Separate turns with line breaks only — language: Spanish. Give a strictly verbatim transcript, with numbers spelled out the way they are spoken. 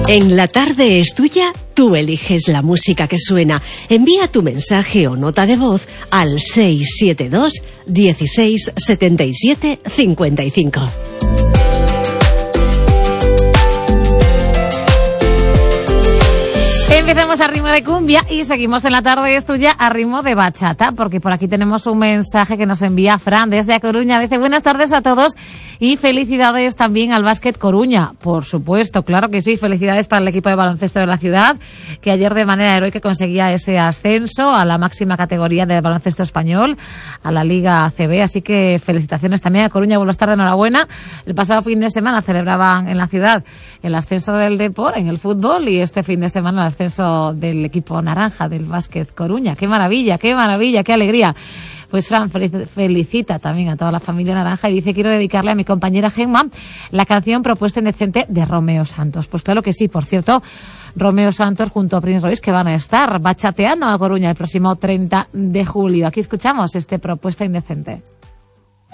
En La Tarde es Tuya, tú eliges la música que suena. Envía tu mensaje o nota de voz al seis siete dos, dieciséis, setenta y siete, cincuenta y cinco.
Empezamos a ritmo de cumbia y seguimos en La Tarde es Tuya a ritmo de bachata, porque por aquí tenemos un mensaje que nos envía Fran desde A Coruña. Dice: buenas tardes a todos y felicidades también al Básquet Coruña. Por supuesto, claro que sí, felicidades para el equipo de baloncesto de la ciudad, que ayer de manera heroica conseguía ese ascenso a la máxima categoría del baloncesto español, a la Liga A C B. Así que felicitaciones también a Coruña, vuelvo a estar de enhorabuena. El pasado fin de semana celebraban en la ciudad el ascenso del Depor en el fútbol y este fin de semana el ascenso del equipo naranja del Básquet Coruña. ¡Qué maravilla, qué maravilla, qué alegría! Pues Fran felicita también a toda la familia naranja y dice: quiero dedicarle a mi compañera Gemma la canción Propuesta Indecente de Romeo Santos. Pues claro que sí. Por cierto, Romeo Santos junto a Prince Royce, que van a estar bachateando a Coruña el próximo treinta de julio. Aquí escuchamos este Propuesta Indecente.